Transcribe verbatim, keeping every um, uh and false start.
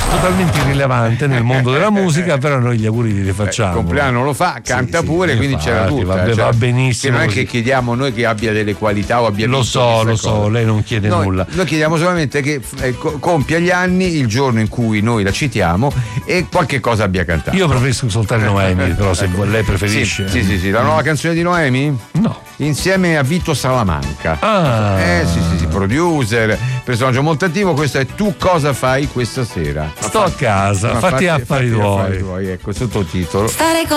totalmente irrilevante nel mondo della musica, però noi gli auguri li facciamo. Il compleanno lo fa, canta sì, pure, sì, quindi infatti, c'era tutto. va, cioè, va benissimo. Che non è così. che chiediamo noi che abbia delle qualità o abbia Lo so, lo so, cosa. lei non chiede noi, nulla. Noi chiediamo solamente che eh, compia gli anni il giorno in cui noi la citiamo e qualche cosa abbia cantato. Io preferisco ascoltare Noemi, però se Ecco. lei preferisce. Sì, sì, sì, sì. La nuova canzone di Noemi? No. Insieme a Vito Salamanca. Ah. Eh sì, sì, sì, producer, personaggio molto attivo. Questo è Tu cosa fai questa sera? Sto a casa, Ma fatti fatti affari fatti tuoi. affari tuoi, ecco, sottotitolo. Stare con